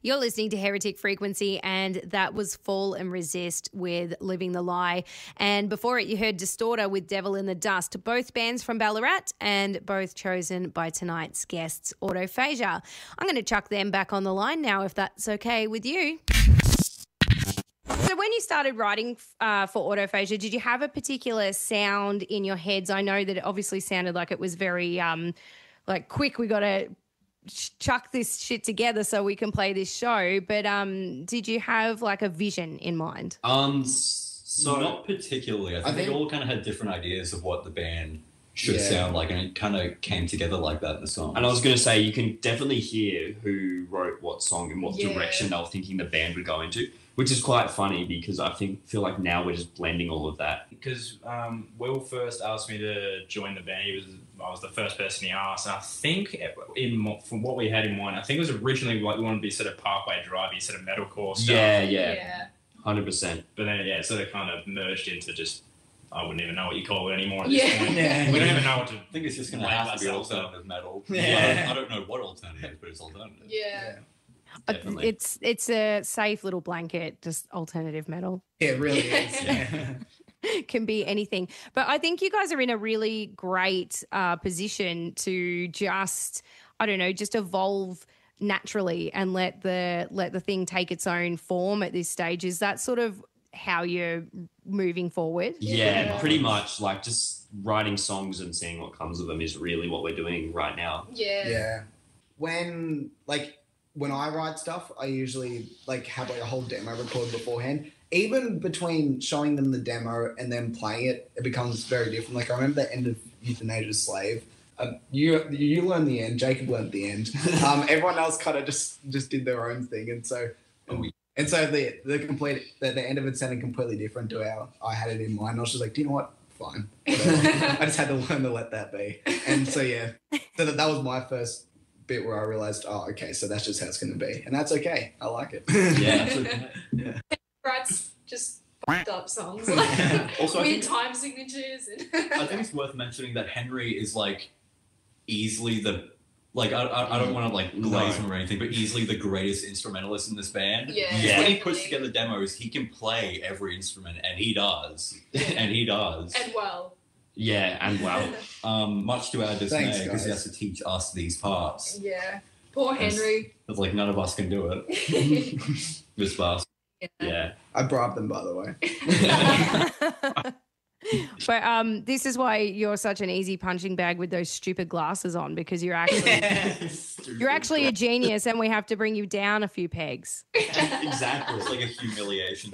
You're listening to Heretic Frequency, and that was Fall and Resist with Living the Lie. And before it, you heard Distorter with Devil in the Dust, both bands from Ballarat and both chosen by tonight's guests, Autophagia. I'm going to chuck them back on the line now, if that's okay with you. So when you started writing for Autophagia, did you have a particular sound in your heads? I know that it obviously sounded like it was very quick, we got to chuck this shit together so we can play this show, but did you have like a vision in mind? So not particularly. I think we all kind of had different ideas of what the band should sound like, and it kind of came together like that in the song. And I was going to say, you can definitely hear who wrote what song and what direction they were thinking the band would go into, which is quite funny because I feel like now we're just blending all of that. Because Will first asked me to join the band, I was the first person he asked, and I think from what we had in mind, I think it was originally like we wanted to be sort of Parkway Drive, sort of metalcore stuff. Yeah. 100%. But then it sort of kind of merged into just, I wouldn't even know what you call it anymore at this point. Yeah. We don't even know what to. I think it's just going to have to be alternative metal. Yeah. I don't know what alternative, but it's alternative. Yeah. Definitely. It's a safe little blanket, just alternative metal. It really is. Yeah. Can be anything. But I think you guys are in a really great position to just evolve naturally and let the thing take its own form at this stage. Is that sort of how you're moving forward? Yeah, pretty much. Like just writing songs and seeing what comes of them is really what we're doing right now. Yeah. When I write stuff, I usually have a whole demo recorded beforehand. Even between showing them the demo and then playing it, it becomes very different. Like I remember the end of Euthanasia's Slave. You learned the end. Jacob learned the end. Everyone else kind of just did their own thing, and so the end of it sounded completely different to how I had it in mind. I was just like, do you know what? Fine. Whatever. I just had to learn to let that be. And so so that was my first bit where I realized, oh, okay, so that's just how it's going to be, and that's okay. I like it. Yeah, that's okay. Yeah. Writes just fucked up songs, also, weird time signatures. I think it's worth mentioning that Henry is easily the I don't want to glaze him or anything, but easily the greatest instrumentalist in this band. Yeah. When he puts together demos, he can play every instrument, and he does, and he does, and well. Yeah, and well, much to our dismay, because he has to teach us these parts. Yeah, poor Henry. It's none of us can do it. This fast. Yeah. I bribed them, by the way. But this is why you're such an easy punching bag with those stupid glasses on, because you're actually a genius, and we have to bring you down a few pegs. Exactly. It's like a humiliation.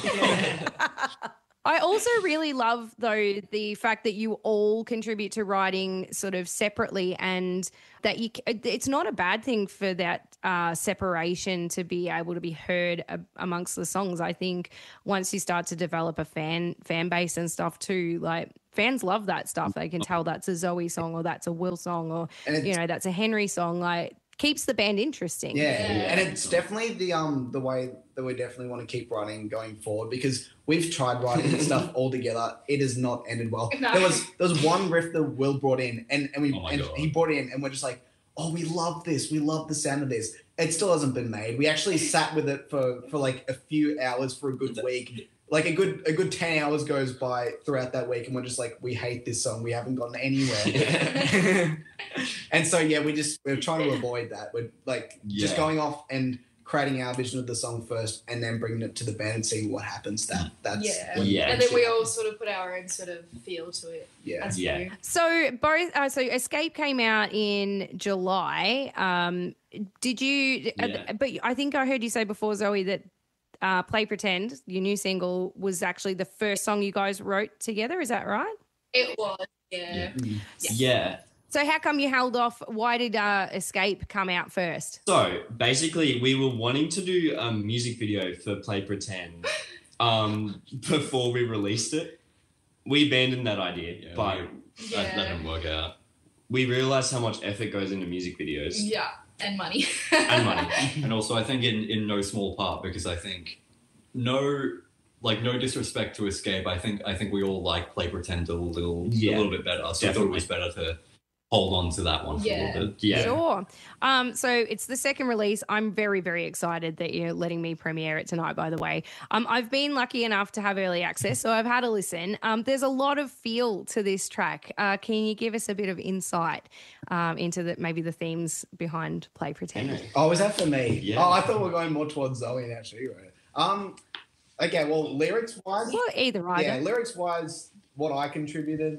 I also really love, though, the fact that you all contribute to writing sort of separately, and that it's not a bad thing for that separation to be able to be heard amongst the songs. I think once you start to develop a fan base and stuff too, fans love that stuff. They can tell that's a Zoe song, or that's a Will song, or that's a Henry song. Keeps the band interesting. Yeah. And it's definitely the way that we definitely want to keep writing going forward, because we've tried writing stuff all together. It has not ended well. No. There was one riff that Will brought in, and he brought it in, and we're just like, oh, we love this. We love the sound of this. It still hasn't been made. We actually sat with it for a few hours for a good week. A good 10 hours goes by throughout that week, and we're just like, we hate this song. We haven't gotten anywhere. And so, we're trying to avoid that. We're just going off and creating our vision of the song first, and then bringing it to the band and seeing what happens. And then we all sort of put our own sort of feel to it. Yeah. So Escape came out in July. Did you? But I think I heard you say before, Zoe, that Play Pretend, your new single, was actually the first song you guys wrote together. Is that right? It was. Yeah. So how come you held off? Why did Escape come out first? So basically, we were wanting to do a music video for Play Pretend before we released it. We abandoned that idea, but that didn't work out. We realised how much effort goes into music videos. Yeah, and money. And also, I think in no small part, because I think no disrespect to Escape, I think we all Play Pretend a little bit better. So I thought it was better hold on to that one for a Yeah. little bit. Yeah. Sure. So it's the second release. I'm very, very excited that you're letting me premiere it tonight, by the way. I've been lucky enough to have early access, so I've had a listen. There's a lot of feel to this track. Can you give us a bit of insight into maybe the themes behind Play Pretend? Henry. Oh, is that for me? Yeah. Oh, I thought we were going more towards Zoe actually, right? Okay, well, lyrics-wise... Well, either. Yeah, lyrics-wise, what I contributed...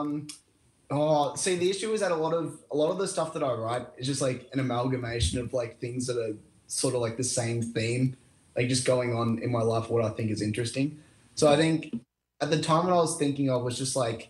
see, the issue is that a lot of the stuff that I write is just like an amalgamation of like things that are sort of like the same theme, like just going on in my life, what I think is interesting. So I think at the time what I was thinking of was just like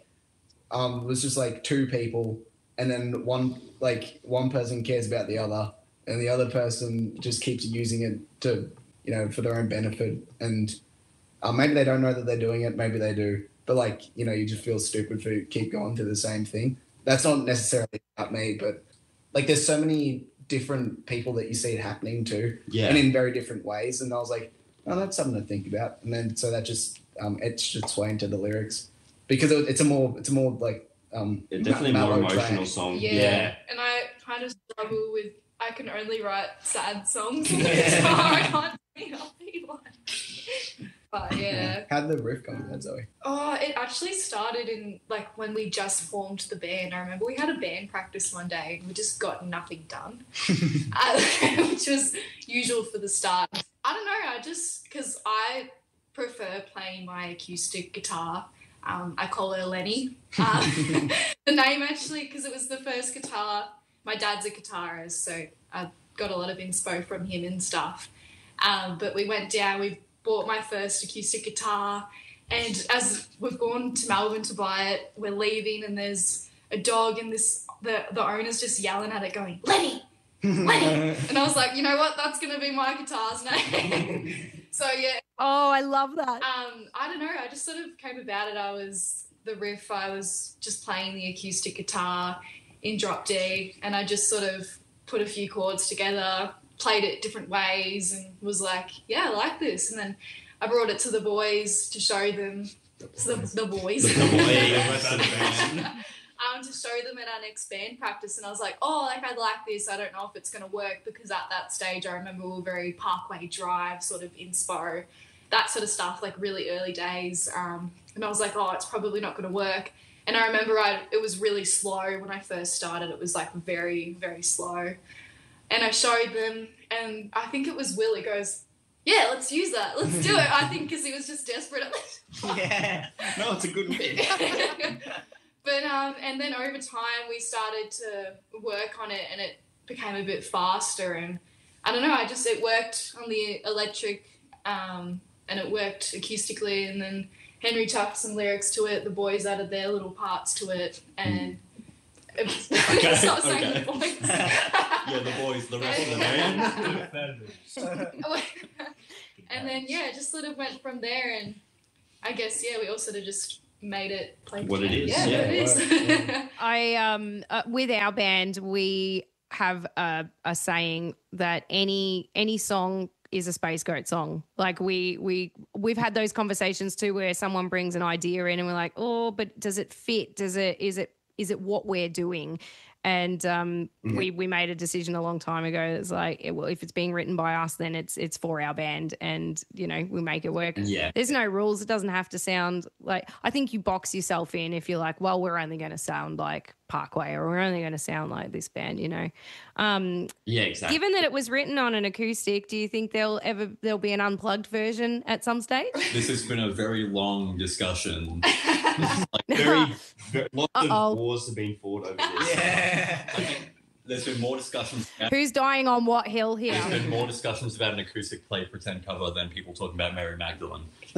two people, and then one person cares about the other, and the other person just keeps using it to, for their own benefit, and maybe they don't know that they're doing it, maybe they do. But you just feel stupid for keep going to the same thing. That's not necessarily about me, but there's so many different people that you see it happening to, and in very different ways. And I was like, oh, that's something to think about. And then so that just etched its way into the lyrics because it's a more like definitely more emotional song. Yeah. And I kind of struggle with. I can only write sad songs on the guitar. I can't sing upbeat ones. But yeah. How did the riff come with that, Zoe? Oh, it actually started in when we just formed the band. I remember we had a band practice one day and we just got nothing done, which was usual for the start. I don't know, because I prefer playing my acoustic guitar. I call her Lenny. The name actually, because it was the first guitar. My dad's a guitarist, so I got a lot of inspo from him and stuff. But we went down, we bought my first acoustic guitar, and as we've gone to Melbourne to buy it, we're leaving and there's a dog and the owner's just yelling at it going, Lenny, Lenny. And I was like, you know what, that's going to be my guitar's name. So yeah. Oh, I love that. I don't know, I just sort of came about it. I was just playing the acoustic guitar in drop D, and I just sort of put a few chords together, played it different ways, and was like, yeah, I like this. And then I brought it to the boys to show them, the boys. To show them at our next band practice, and I was like, I like this. I don't know if it's going to work, because at that stage I remember we were very Parkway Drive sort of inspo, that sort of stuff, really early days. And I was like, it's probably not going to work. And I remember it was really slow when I first started. It was very, very slow. And I showed them, and I think it was Will. He goes, yeah, let's use that. Let's do it. I think because he was just desperate at this. Yeah. No, it's a good win. But, and then over time we started to work on it, and it became a bit faster. And I don't know, it worked on the electric, and it worked acoustically. And then Henry chucked some lyrics to it. The boys added their little parts to it, and stop saying the boys. Yeah, the boys, the rest of the band. And then just sort of went from there, and I guess we all sort of just made it play what it is. Yeah, what it is. I with our band, we have a saying that any song is a Space Goat song. We've had those conversations too, where someone brings an idea in and we're like, but does it fit? Is it what we're doing? And we made a decision a long time ago. It's like, if it's being written by us, then it's for our band, and we make it work. Yeah. There's no rules. It doesn't have to sound like. I think you box yourself in if you're like, well, we're only going to sound like Parkway, or we're only going to sound like this band. Yeah, exactly. Given that it was written on an acoustic, do you think there'll be an unplugged version at some stage? This has been a very long discussion. Lots of wars have been fought over this. Yeah. I think there's been more discussions. Who's dying on what hill here? There's been more discussions about an acoustic Play Pretend cover than people talking about Mary Magdalene.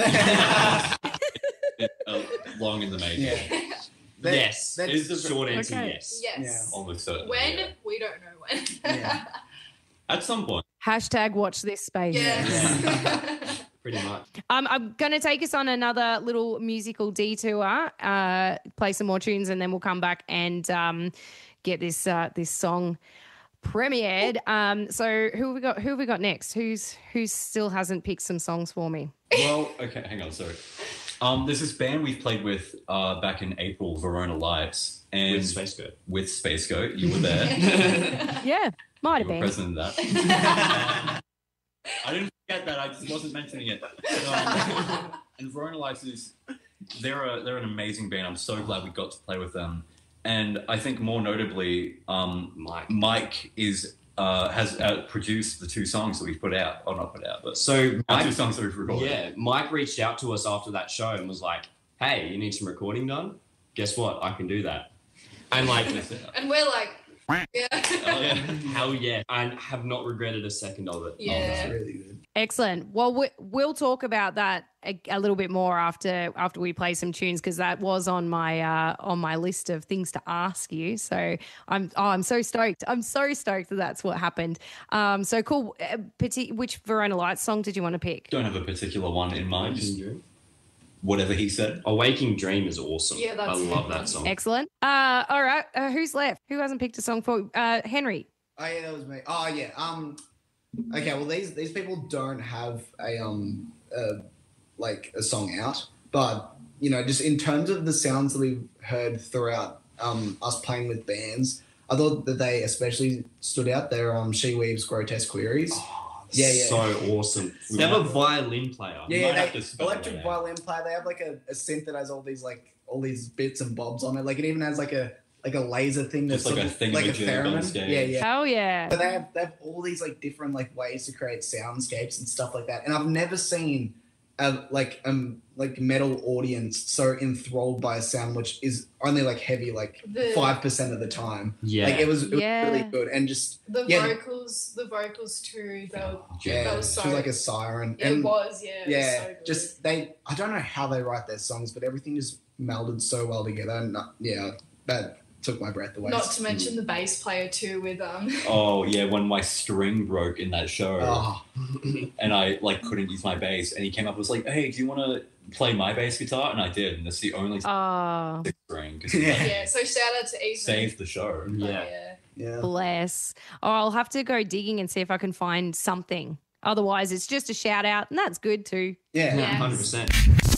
Long in the making. Yeah. Yes. Is the short answer, Okay. yes. Yes. Almost certainly. When? Yeah. We don't know when. Yeah. At some point. # watch this space. Yes. Pretty much. I'm going to take us on another little musical detour, play some more tunes, and then we'll come back and get this song premiered. So who have we got next? Who's still hasn't picked some songs for me? Well, okay, hang on, sorry. There's this band we've played with back in April, Verona Lights, and With Space Goat. With Space Goat, you were there. Yeah, might have You were been. present in that. I didn't forget that. I just wasn't mentioning it. And Verona Lights they're an amazing band. I'm so glad we got to play with them. And I think more notably, Mike has produced the 2 songs that we've put out, or not put out, but So our 2 songs that we've recorded. Yeah, Mike reached out to us after that show and was like, "Hey, you need some recording done? Guess what? I can do that." And like, And we're like, yeah. Oh, yeah. hell yeah, and have not regretted a second of it. It's Yeah. really good. Excellent. Well, we'll talk about that a little bit more after we play some tunes, because that was on my list of things to ask you. So I'm so stoked. I'm so stoked that that's what happened. So cool. Which Verona Lights song did you want to pick? Don't have a particular one in mind. Just whatever he said. A Waking Dream is awesome. Yeah, that's I love good. that song. Excellent. All right. Who's left? Who hasn't picked a song for Henry? Oh yeah, that was me. Oh yeah. Okay. Well, these people don't have a song out, but just in terms of the sounds that we've heard throughout us playing with bands, I thought that they especially stood out. They're She Weaves Grotesque Queries. Yeah. So awesome. They have a violin player. Yeah, might have to they spell electric it out. violin player. They have like a synth that has all these bits and bobs on it. Like it even has like a laser thing that's Just like a sort of like a thingamajig on theremin. stage. Yeah. Hell yeah. So they have all these like different like ways to create soundscapes and stuff like that. And I've never seen a metal audience so enthralled by a sound which is only like heavy 5% of the time. Yeah. Like it was Yeah. really good. And just The Yeah. vocals too. That yeah, was she so. was like a siren. It And was, yeah. It yeah, was so good. I don't know how they write their songs, but everything just melded so well together. And that took my breath away. Not to mention the bass player too with Oh yeah, when my string broke in that show, Oh, and I couldn't use my bass, and he came up and was like, "Hey, do you want to play my bass guitar?" And I did, and that's the only Oh, string because yeah. yeah. So shout out to Ethan. saved the show. Oh, Yeah. Yeah. bless. Oh, I'll have to go digging and see if I can find something. Otherwise, it's just a shout out, and that's good too. Yeah. Yeah. 100%.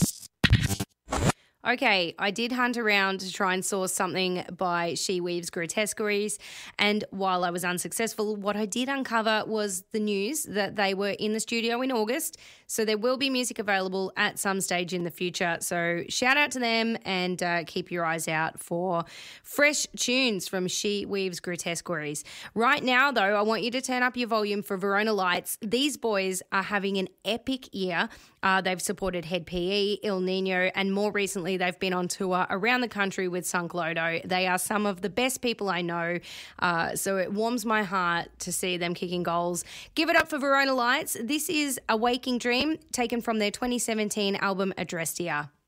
Okay, I did hunt around to try and source something by She Weaves Grotesqueries, and while I was unsuccessful, what I did uncover was the news that they were in the studio in August, so there will be music available at some stage in the future. So shout out to them and keep your eyes out for fresh tunes from She Weaves Grotesqueries. Right now, though, I want you to turn up your volume for Verona Lights. These boys are having an epic year. They've supported Head PE, Il Nino, and more recently they've been on tour around the country with Sunk Lodo. They are some of the best people I know, so it warms my heart to see them kicking goals. Give it up for Verona Lights. This is A Waking Dream, taken from their 2017 album Addressed Here.